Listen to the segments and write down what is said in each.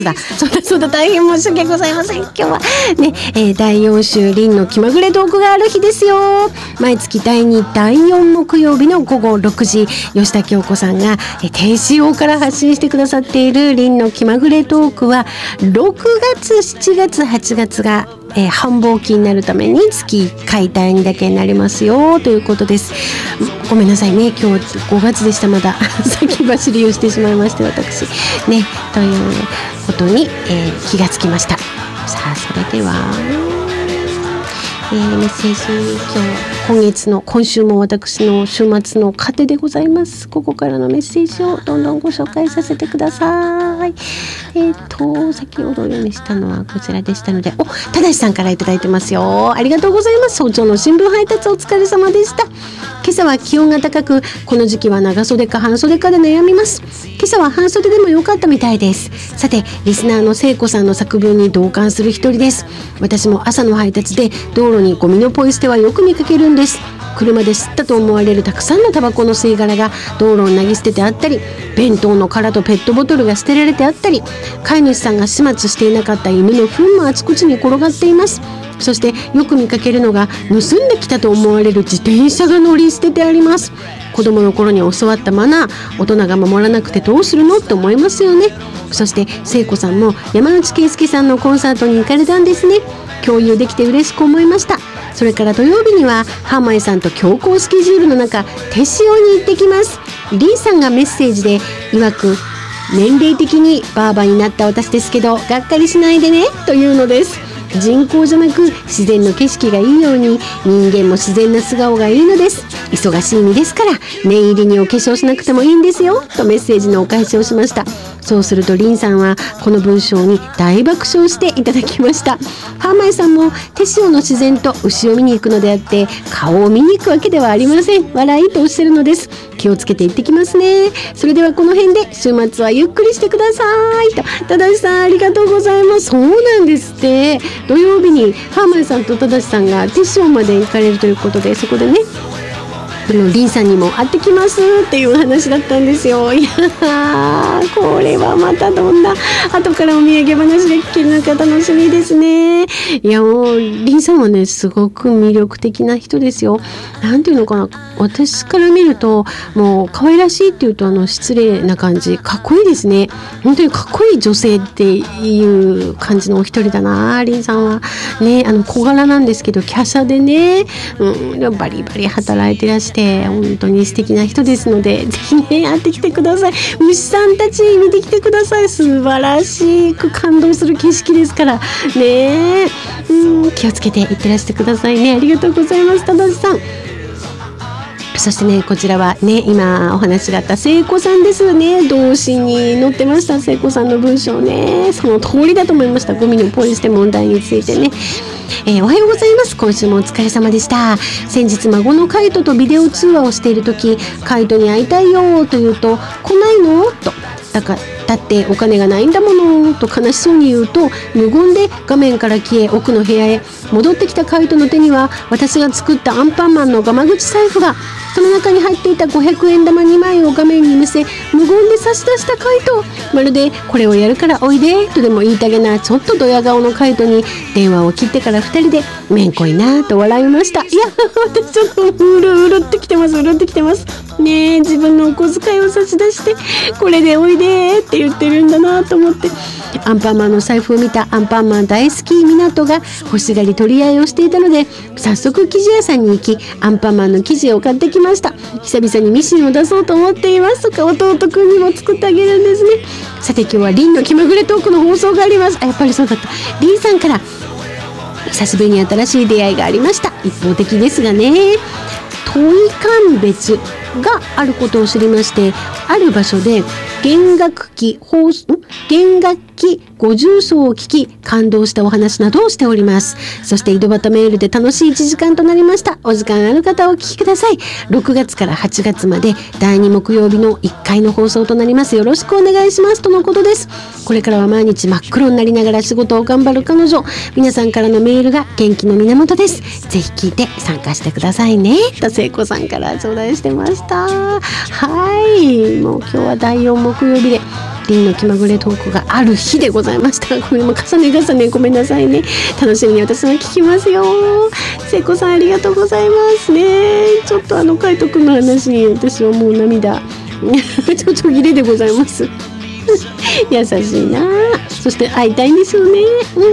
そうだ大変申し訳ございません。今日はね、第4週リンの気まぐれトークがある日ですよ。毎月第2第4木曜日の午後6時、吉田京子さんが低潮から発信してくださっているリンの気まぐれトークは6月7月8月が繁忙期になるために月1回第2だけになりますよということです。ごめんなさいね、今日5月でした。まだ先走りをしてしまいまして私ね、ということに、気がつきました。さあそれでは、メッセージ今週も私の週末の糧でございます。ここからのメッセージをどんどんご紹介させてください。先ほどお読みしたのはこちらでしたので、ただしさんからいただいてますよ。ありがとうございます。早朝の新聞配達お疲れ様でした。今朝は気温が高く、この時期は長袖か半袖かで悩みます。今朝は半袖でも良かったみたいです。さて、リスナーの聖子さんの作文に同感する一人です。私も朝の配達で道路にゴミのポイ捨てはよく見かけるんです。車で吸ったと思われるたくさんのタバコの吸い殻が道路に投げ捨ててあったり、弁当の殻とペットボトルが捨てられてあったり、飼い主さんが始末していなかった犬の糞もあちこちに転がっています。そしてよく見かけるのが、盗んできたと思われる自転車が乗り捨ててあります。子供の頃に教わったマナー、大人が守らなくてどうするのって思いますよね。そして聖子さんも山内圭介さんのコンサートに行かれたんですね。共有できて嬉しく思いました。それから土曜日にはハーマイさんと強行スケジュールの中、手塩に行ってきます。リンさんがメッセージで曰く、年齢的にバーバになった私ですけどがっかりしないでねというのです。人工じゃなく自然の景色がいいように、人間も自然な素顔がいいのです。忙しい身ですから念入りにお化粧しなくてもいいんですよとメッセージのお返しをしました。そうするとリンさんはこの文章に大爆笑していただきました。ハーマイさんも手塩の自然と牛を見に行くのであって顔を見に行くわけではありません。笑いとおっしゃるのです。気をつけて行ってきますね。それではこの辺で週末はゆっくりしてくださいと。ただしさんありがとうございます。そうなんですって。土曜日にハーマイさんとただしさんが手塩まで行かれるということで、そこでねリンさんにも会ってきますっていう話だったんですよ。いやー、これはまたどんな後からお土産話で聞けるのか楽しみですね。いやもうリンさんはねすごく魅力的な人ですよ。なんていうのかな、私から見るともう可愛らしいっていうと失礼な感じ、かっこいいですね。本当にかっこいい女性っていう感じのお一人だな。リンさんはね、小柄なんですけど華奢でね、バリバリ働いてらして本当に素敵な人ですので、ぜひね会ってきてください。牛さんたち見てきてください。素晴らしく感動する景色ですからね。気をつけていってらしてくださいね。ありがとうございます。ただしさん、そしてねこちらはね今お話があった聖子さんですね。動詞に載ってました聖子さんの文章ね。その通りだと思いました。ゴミのポイ捨て問題についてね。おはようございます。今週もお疲れ様でした。先日孫のカイトとビデオ通話をしている時、カイトに会いたいよと言うと、来ないのと、だってお金がないんだものと悲しそうに言うと、無言で画面から消え奥の部屋へ戻ってきたカイトの手には私が作ったアンパンマンのガマ口財布が。その中に入っていた500円玉2枚を画面に見せ、無言で差し出したカイト。まるでこれをやるからおいでとでも言いたげなちょっとドヤ顔のカイトに電話を切ってから2人でめんこいなと笑いました。いや私ちょっとうるってきてますね。自分のお小遣いを差し出してこれでおいでって言ってるんだなと思って、アンパンマンの財布を見たアンパンマン大好き湊が欲しがり取り合いをしていたので、早速生地屋さんに行きアンパンマンの生地を買ってきました。久々にミシンを出そうと思っていますとか、弟くんにも作ってあげるんですね。さて今日はリンの気まぐれトークの放送があります。やっぱりそうだった。リンさんから久しぶりに新しい出会いがありました。一方的ですがね。問い鑑別があることを知りまして、ある場所で弦楽器ご重奏を聞き感動したお話などをしております。そして井戸端メールで楽しい1時間となりました。お時間ある方はお聞きください。6月から8月まで第2木曜日の1回の放送となります。よろしくお願いしますとのことです。これからは毎日真っ黒になりながら仕事を頑張る彼女、皆さんからのメールが元気の源です。ぜひ聞いて参加してくださいねと聖子さんから頂戴してました。はい、もう今日は第4木曜日でリンの気まぐれトークがある日でございました。これも重ねごめんなさいね。楽しみに私も聞きますよ。聖子さんありがとうございますね。ちょっと海斗くんの話に私はもう涙ちょっと切れでございます優しいな。そして会いたいんですよね。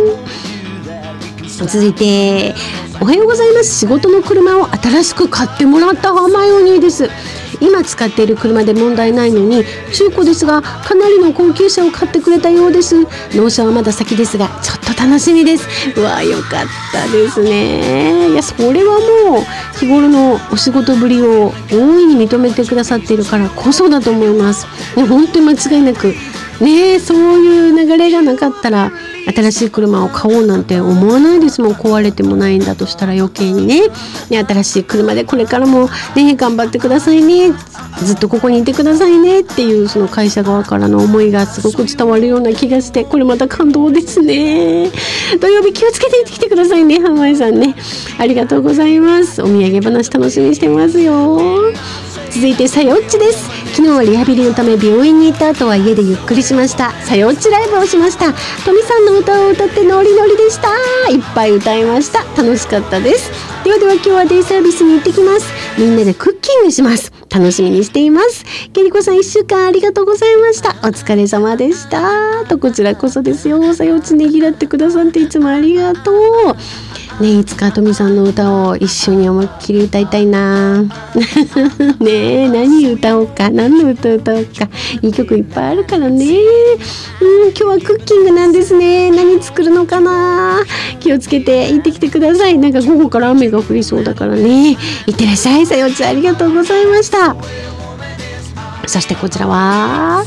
続いて、おはようございます。仕事の車を新しく買ってもらったハーマイオニーです。今使っている車で問題ないのに中古ですが、かなりの高級車を買ってくれたようです。納車はまだ先ですがちょっと楽しみです。うわ、よかったですね。いや、それはもう日頃のお仕事ぶりを大いに認めてくださっているからこそだと思います。本当に間違いなくね、そういう流れがなかったら新しい車を買おうなんて思わないですもん。壊れてもないんだとしたら余計にね。新しい車でこれからもね、頑張ってくださいね、ずっとここにいてくださいねっていうその会社側からの思いがすごく伝わるような気がして、これまた感動ですね。土曜日気をつけて行ってきてくださいね、浜井さんね。ありがとうございます。お土産話楽しみにしてますよ。続いてさよっちです。昨日はリハビリのため病院に行った後は家でゆっくりしました。さよっちライブをしました。トミさんの歌を歌ってノリノリでした。いっぱい歌いました。楽しかったです。では今日はデイサービスに行ってきます。みんなでクッキングします。楽しみにしています。ケリコさん1週間ありがとうございました。お疲れ様でしたと。こちらこそですよ。さよっちねぎらってくださっていつもありがとうね。いつかトミさんの歌を一緒に思いっきり歌いたいなねえ、何歌おうか、何の歌歌おうか、いい曲いっぱいあるからね。今日はクッキングなんですね。何作るのかな。気をつけて行ってきてください。なんか午後から雨が降りそうだからね。いってらっしゃい。さよっちありがとうございました。そしてこちらは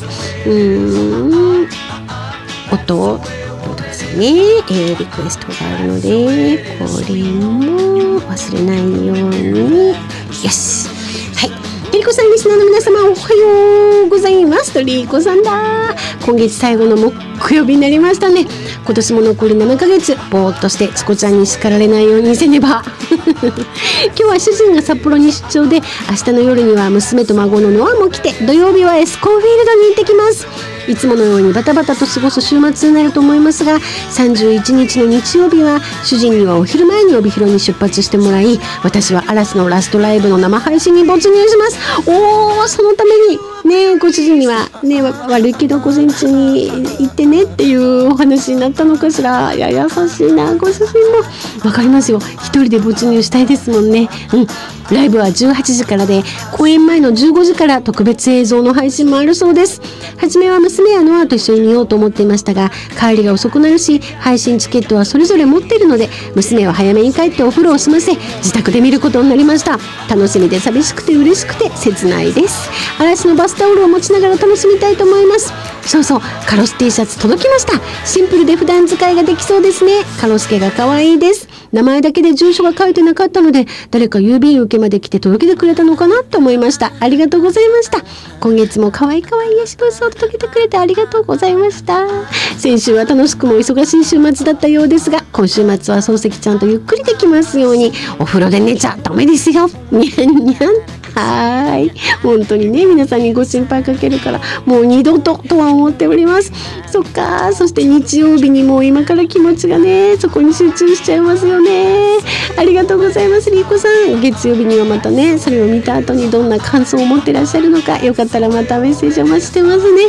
ね、リクエストがあるのでこれも忘れないように。よし、はい。リリコさん、リスナーの皆様おはようございます。とリリコさんだ。今月最後の木曜日になりましたね。今年も残り7ヶ月、ぼーっとしてチコちゃんに叱られないようにせねば今日は主人が札幌に出張で、明日の夜には娘と孫のノアも来て、土曜日はエスコンフィールドに行ってきます。いつものようにバタバタと過ごす週末になると思いますが、31日の日曜日は主人にはお昼前に帯広に出発してもらい、私は嵐のラストライブの生配信に没入します。そのためにね、ご主人にはね、悪いけど午前中に行ってねっていうお話になったのかしら。いや、優しいな、ご主人も。わかりますよ、一人で没入したいですもんね。ライブは18時からで、公演前の15時から特別映像の配信もあるそうです。初めは娘やノアと一緒に見ようと思っていましたが、帰りが遅くなるし、配信チケットはそれぞれ持っているので、娘は早めに帰ってお風呂を済ませ、自宅で見ることになりました。楽しみで寂しくて嬉しくて切ないです。嵐のバスタオルを持ちながら楽しみたいと思います。そうそう、カロス T シャツ届きました。シンプルで普段使いができそうですね。カロスケが可愛いです。名前だけで住所が書いてなかったので、誰か郵便受けまで来て届けてくれたのかなと思いました。ありがとうございました。今月も可愛い癒しブースを届けてくれてありがとうございました。先週は楽しくも忙しい週末だったようですが、今週末は漱石ちゃんとゆっくりできますように。お風呂で寝ちゃダメですよ。にゃんにゃん。本当にね、皆さんにご心配かけるから、もう二度ととは思っております。そっか。そして日曜日にもう今から気持ちがね、そこに集中しちゃいますよね。ありがとうございます、りーこさん。月曜日にはまたね、それを見た後にどんな感想を持ってらっしゃるのか、よかったらまたメッセージお待ちしてますね。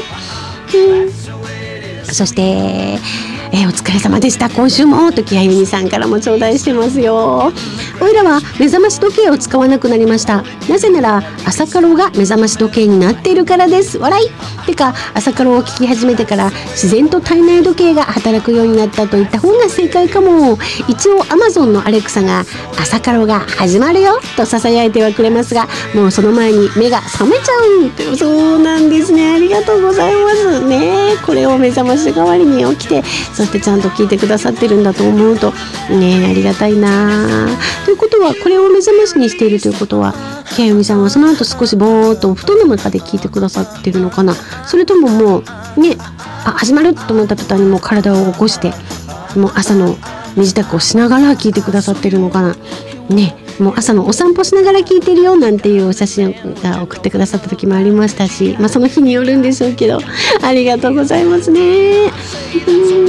そしてお疲れ様でした。今週もときあゆみさんからも頂戴してますよ。おいらは目覚まし時計を使わなくなりました。なぜなら朝カロが目覚まし時計になっているからです。笑い。てか朝カロを聞き始めてから自然と体内時計が働くようになったといった方が正解かも。一応 Amazon のアレクサが朝カロが始まるよと囁いてはくれますが、もうその前に目が覚めちゃう。そうなんですね。ありがとうございますね。これを目覚まし代わりに起きて、そしてちゃんと聞いてくださってるんだと思うとね、ありがたいな。ということは、これを目覚ましにしているということは、きあゆみさんはその後少しぼーっとお布団の中で聞いてくださってるのかな。それとももうね、始まると思った途端にもう体を起こして、もう朝の身支度をしながら聞いてくださってるのかなね。 もう朝のお散歩しながら聞いてるよなんていうお写真が送ってくださった時もありましたし、その日によるんでしょうけど、ありがとうございますね。